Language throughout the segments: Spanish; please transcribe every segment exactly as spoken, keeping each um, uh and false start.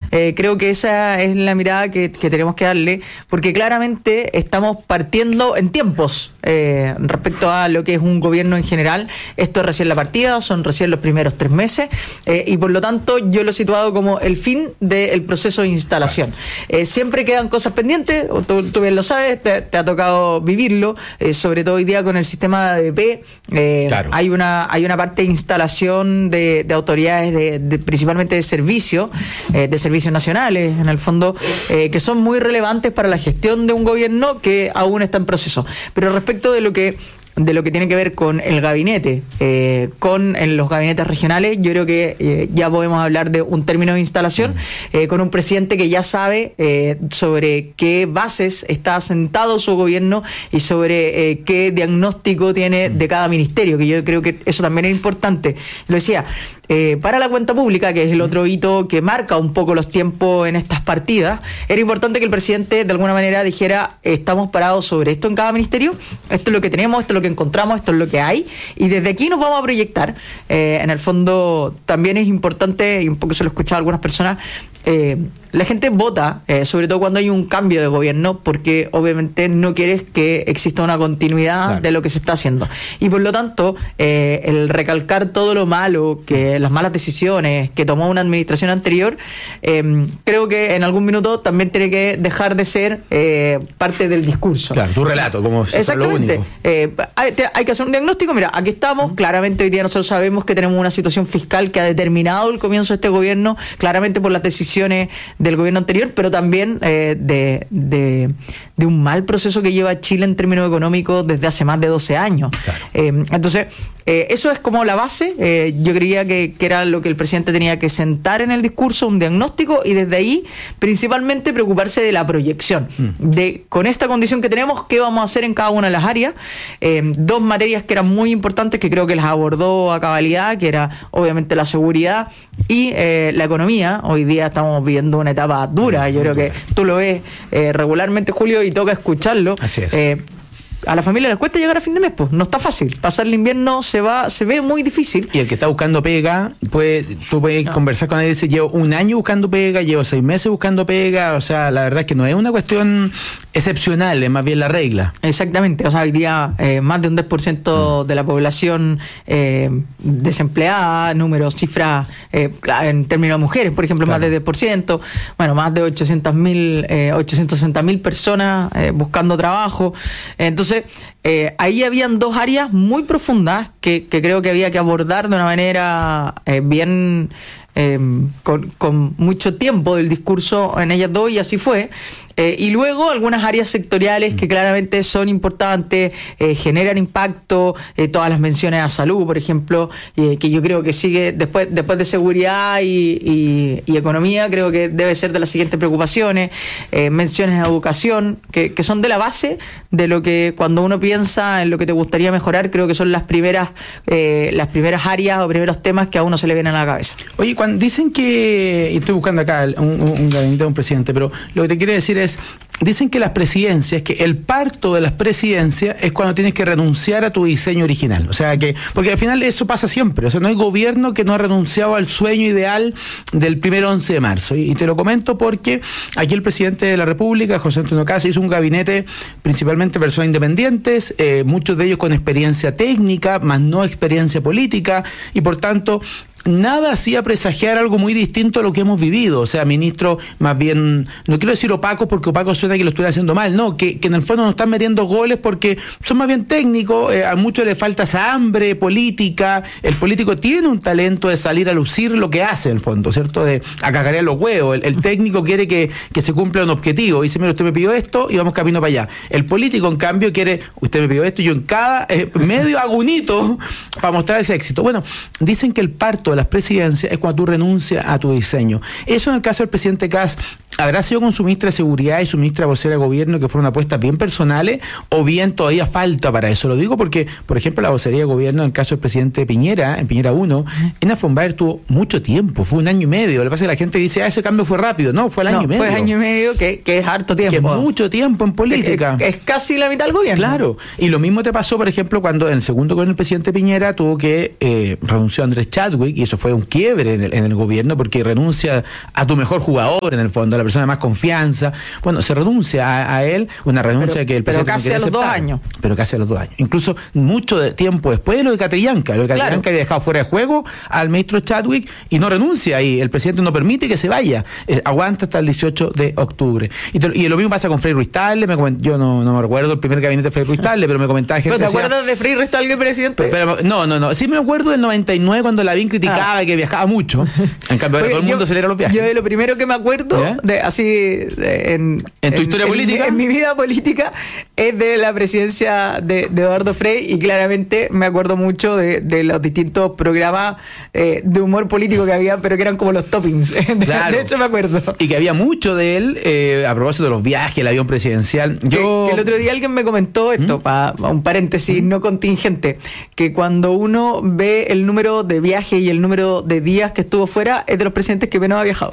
Eh, creo que esa es la mirada que, que tenemos que darle, porque claramente estamos partiendo en tiempos eh, respecto a lo que es un gobierno en general. Esto es recién la partida, son recién los primeros tres meses, eh, y por lo tanto yo lo he situado como el fin del proceso de instalación. Eh, siempre quedan cosas pendientes, tú, tú bien lo sabes, te, te ha tocado vivirlo, eh, sobre todo hoy día con el sistema de A D P. Eh, claro. Hay una hay una parte de instalación de, de autoridades, de, de, principalmente de servicios, eh, de servicios nacionales, en el fondo, eh, que son muy relevantes para la gestión de un gobierno que aún está en proceso. Pero respecto de lo que de lo que tiene que ver con el gabinete, eh, con en los gabinetes regionales, yo creo que eh, ya podemos hablar de un término de instalación, eh, con un presidente que ya sabe eh, sobre qué bases está asentado su gobierno y sobre eh, qué diagnóstico tiene de cada ministerio, que yo creo que eso también es importante. Lo decía, eh, para la cuenta pública, que es el otro hito que marca un poco los tiempos en estas partidas, era importante que el presidente de alguna manera dijera, estamos parados sobre esto en cada ministerio, esto es lo que tenemos, esto es lo que encontramos, esto es lo que hay, y desde aquí nos vamos a proyectar. Eh, en el fondo también es importante, y un poco se lo he escuchado a algunas personas, eh, la gente vota, eh, sobre todo cuando hay un cambio de gobierno, porque obviamente no quieres que exista una continuidad claro. de lo que se está haciendo. Y por lo tanto, eh, el recalcar todo lo malo, que las malas decisiones que tomó una administración anterior, eh, creo que en algún minuto también tiene que dejar de ser eh, parte del discurso. Claro, tu relato, como si fuera lo único. Eh, hay, hay que hacer un diagnóstico. Mira, aquí estamos, claramente hoy día nosotros sabemos que tenemos una situación fiscal que ha determinado el comienzo de este gobierno, claramente por las decisiones del gobierno anterior, pero también eh, de, de, de un mal proceso que lleva Chile en términos económicos desde hace más de doce años. Claro. Eh, entonces, eh, eso es como la base. Eh, yo creía que, que era lo que el presidente tenía que sentar en el discurso, un diagnóstico, y desde ahí, principalmente, preocuparse de la proyección. Mm. De, con esta condición que tenemos, ¿qué vamos a hacer en cada una de las áreas? Eh, dos materias que eran muy importantes, que creo que las abordó a cabalidad, que era, obviamente, la seguridad y eh, la economía. Hoy día estamos viviendo una etapa dura. Yo creo que tú lo ves eh, regularmente, Julio, y toca escucharlo. Así es. Eh, a la familia les cuesta llegar a fin de mes, pues no está fácil. Pasar el invierno se va, se ve muy difícil. Y el que está buscando pega, pues tú puedes no. conversar con él y decir, llevo un año buscando pega, llevo seis meses buscando pega. O sea, la verdad es que no es una cuestión excepcional, es más bien la regla. Exactamente. O sea, hoy día eh, más de un diez por ciento mm. de la población eh, desempleada, números, cifras eh, en términos de mujeres, por ejemplo, claro. más de diez por ciento. Bueno, más de ochocientas mil, eh, ochocientos sesenta mil personas eh, buscando trabajo. Entonces, Eh, ahí habían dos áreas muy profundas que, que creo que había que abordar de una manera eh, bien, eh, con, con mucho tiempo del discurso en ellas dos, y así fue. Eh, y luego algunas áreas sectoriales que claramente son importantes, eh, generan impacto, eh, todas las menciones a salud, por ejemplo, eh, que yo creo que sigue, después después de seguridad y, y, y economía, creo que debe ser de las siguientes preocupaciones, eh, menciones a educación, que, que son de la base de lo que cuando uno piensa en lo que te gustaría mejorar, creo que son las primeras, eh, las primeras áreas o primeros temas que a uno se le vienen a la cabeza. Oye, cuando dicen que, y estoy buscando acá un, un, un gabinete de un presidente, pero lo que te quiero decir es, dicen que las presidencias, que el parto de las presidencias es cuando tienes que renunciar a tu diseño original. O sea que, porque al final eso pasa siempre. O sea, no hay gobierno que no ha renunciado al sueño ideal del primero once de marzo. Y, y te lo comento porque aquí el presidente de la República, José Antonio Kast, hizo un gabinete principalmente de personas independientes, eh, muchos de ellos con experiencia técnica, más no experiencia política, y por tanto nada hacía presagiar algo muy distinto a lo que hemos vivido. O sea, ministro, más bien, no quiero decir opacos porque opacos suena que lo estoy haciendo mal, no, que, que en el fondo no están metiendo goles porque son más bien técnicos, eh, a muchos les falta esa hambre política. El político tiene un talento de salir a lucir lo que hace en el fondo, ¿cierto? De a cacarear los huevos. El, el técnico quiere que, que se cumpla un objetivo. Dice, mira, usted me pidió esto y vamos camino para allá. El político, en cambio, quiere, usted me pidió esto y yo en cada eh, medio hago un hito para mostrar ese éxito. Bueno, dicen que el parto de las presidencias es cuando tú renuncias a tu diseño. Eso en el caso del presidente Kast, ¿habrá sido con su ministra de Seguridad y su ministra ministra vocera de gobierno que fueron apuestas bien personales o bien todavía falta para eso? Lo digo porque, por ejemplo, la vocería de gobierno en el caso del presidente Piñera, en Piñera uno, en Afombaer tuvo mucho tiempo, fue un año y medio. Lo que pasa es que la gente dice, ah, ese cambio fue rápido. No, fue el año no, y medio. Fue año y medio, que, que es harto tiempo. Que es mucho tiempo en política. Es, es casi la mitad del gobierno. Claro. Y lo mismo te pasó, por ejemplo, cuando en el segundo gobierno del presidente Piñera tuvo que eh, renunció Andrés Chadwick, y eso fue un quiebre en el, en el gobierno, porque renuncia a tu mejor jugador, en el fondo, a la persona de más confianza. Bueno, se renuncia a, a él, una renuncia pero, que el presidente pero casi no a los aceptar, dos años. Pero casi a los dos años. Incluso mucho de tiempo después de lo de Catrillanca. Lo de Catrillanca claro. había dejado fuera de juego al ministro Chadwick y no renuncia, y el presidente no permite que se vaya. Eh, aguanta hasta el dieciocho de octubre. Y, te, y lo mismo pasa con Frei Ruiz Tagle. Me coment, yo no, no me recuerdo el primer gabinete de Frei Ruiz Tagle, pero me comentaba gente. ¿Pero te decía, acuerdas de Frei Ruiz Tagle, presidente? Pero, pero, no, no, no. Sí me acuerdo del noventa y nueve cuando Lavín criticaba ah. que viajaba mucho. En cambio, ahora todo el mundo yo, acelera los viajes. Yo de lo primero que me acuerdo, ¿ya? de así de, en, ¿En tu en, historia en, política? En, en mi vida política es de la presidencia de, de Eduardo Frei, y claramente me acuerdo mucho de, de los distintos programas eh, de humor político que había, pero que eran como los toppings. Claro. De hecho me acuerdo. Y que había mucho de él eh, a propósito de los viajes, el avión presidencial. Yo... Que, que el otro día alguien me comentó esto, ¿Mm? para pa un paréntesis ¿Mm? no contingente, que cuando uno ve el número de viajes y el número de días que estuvo fuera, es de los presidentes que menos ha viajado.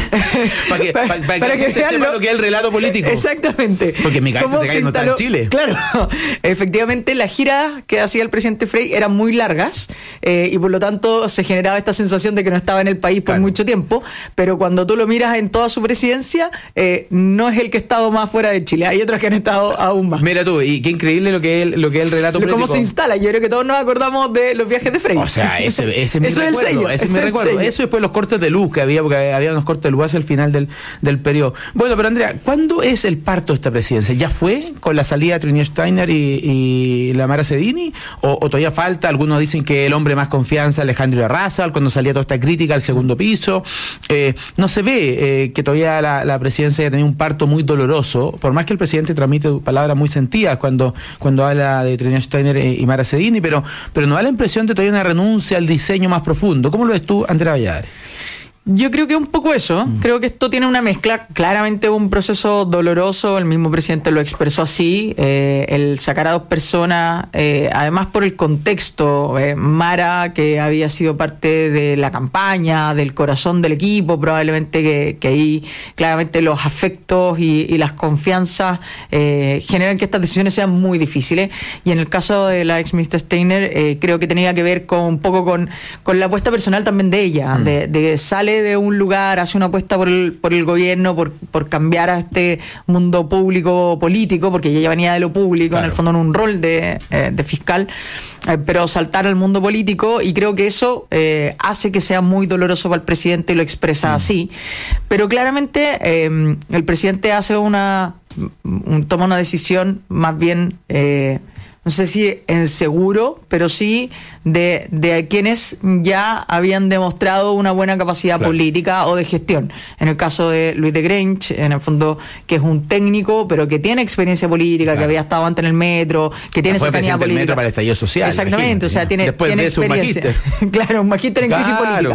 para que, pa, pa, para para que, que sepa lo que es el relato político. Exactamente. Porque en mi cabeza se cae no está en Chile. Claro. Efectivamente, las giras que hacía el presidente Frei eran muy largas eh, y por lo tanto se generaba esta sensación de que no estaba en el país por claro. mucho tiempo, pero cuando tú lo miras en toda su presidencia, eh, no es el que ha estado más fuera de Chile. Hay otros que han estado aún más. Mira tú, y qué increíble lo que es, lo que es el relato político. Cómo se instala. Yo creo que todos nos acordamos de los viajes de Frei. O sea, ese, ese es mi Eso recuerdo. Es el sello, ese es mi recuerdo. sello. Eso después los cortes de luz que había, porque había unos cortes de luz hacia el final del, del periodo. Bueno, pero Andrea, ¿cuándo es el parto de esta presidencia? ¿Ya fue con la salida de Trinidad Steiner y, y la Mara Cedini? ¿O, ¿O todavía falta? Algunos dicen que el hombre más confianza, Alejandro Arrázal, cuando salía toda esta crítica al segundo piso. Eh, no se ve eh, que todavía la, la presidencia haya tenido un parto muy doloroso, por más que el presidente transmite palabras muy sentidas cuando, cuando habla de Trinidad Steiner y Mara Cedini, pero, pero nos da la impresión de todavía una renuncia al diseño más profundo. ¿Cómo lo ves tú, Andrea Valladares? Yo creo que un poco eso, mm. creo que esto tiene una mezcla, claramente un proceso doloroso, el mismo presidente lo expresó así, eh, el sacar a dos personas, eh, además por el contexto, eh, Mara, que había sido parte de la campaña, del corazón del equipo, probablemente que, que ahí claramente los afectos y, y las confianzas eh, generan que estas decisiones sean muy difíciles, y en el caso de la ex ministra Steiner, eh, creo que tenía que ver con un poco con, con la apuesta personal también de ella, mm. de, de sale de un lugar, hace una apuesta por el, por el gobierno, por, por cambiar a este mundo público político, porque ella venía de lo público, claro. en el fondo en un rol de, eh, de fiscal, eh, pero saltar al mundo político, y creo que eso eh, hace que sea muy doloroso para el presidente y lo expresa mm. así, pero claramente eh, el presidente hace una, un, toma una decisión más bien eh, no sé si en seguro, pero sí de, de quienes ya habían demostrado una buena capacidad claro. política o de gestión. En el caso de Luis de Grange, en el fondo, que es un técnico, pero que tiene experiencia política, claro. que había estado antes en el metro, que tiene cercanía política. Del metro para el estallido social. Exactamente, o sea, tiene, Después tiene de experiencia. Un claro, un magíster en claro. crisis política.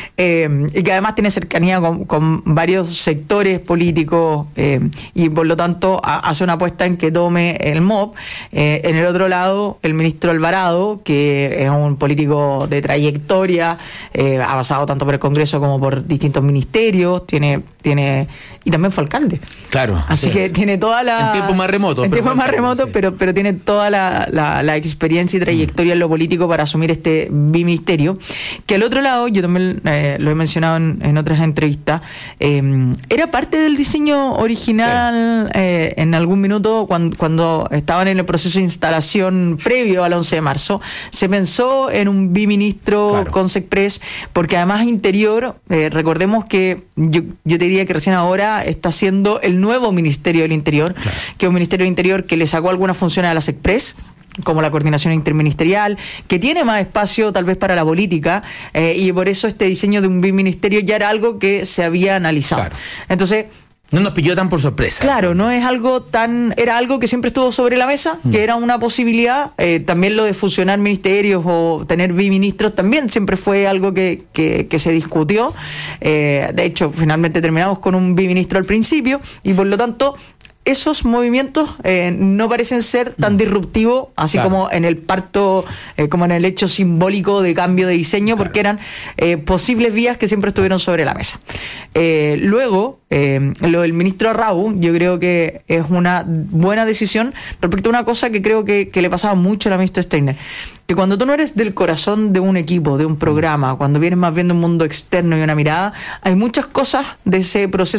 Eh, y que además tiene cercanía con, con varios sectores políticos eh, y por lo tanto a, hace una apuesta en que tome el M O P. Eh, en el otro lado, el ministro Alvarado, que es un político de trayectoria, eh, ha pasado tanto por el Congreso como por distintos ministerios, tiene, tiene y también fue alcalde. Claro. Así sí. que tiene toda la... En tiempos más remotos. En tiempos más remotos, sí. pero, pero tiene toda la, la, la experiencia y trayectoria mm. en lo político para asumir este biministerio. Que al otro lado, yo también eh, lo he mencionado en, en otras entrevistas, eh, era parte del diseño original sí. eh, en algún minuto cuando, cuando estaban en el proceso de instalación previo al once de marzo, se pensó en un biministro claro. con SECPRES, porque además Interior, eh, recordemos que yo, yo te diría que recién ahora está siendo el nuevo Ministerio del Interior, claro. que es un Ministerio del Interior que le sacó algunas funciones a la SECPRES, como la coordinación interministerial, que tiene más espacio tal vez para la política, eh, y por eso este diseño de un biministerio ya era algo que se había analizado. Claro. Entonces, no nos pilló tan por sorpresa. Claro, no es algo tan... Era algo que siempre estuvo sobre la mesa, mm. que era una posibilidad. Eh, también lo de fusionar ministerios o tener biministros también siempre fue algo que, que, que se discutió. Eh, de hecho, finalmente terminamos con un biministro al principio y por lo tanto... esos movimientos eh, no parecen ser tan disruptivos, así claro. como en el parto, eh, como en el hecho simbólico de cambio de diseño, claro. porque eran eh, posibles vías que siempre estuvieron sobre la mesa. Eh, luego, eh, lo del ministro Raúl, yo creo que es una buena decisión respecto a una cosa que creo que, que le pasaba mucho a la ministra Steiner, que cuando tú no eres del corazón de un equipo, de un programa, cuando vienes más bien de un mundo externo y una mirada, hay muchas cosas de ese proceso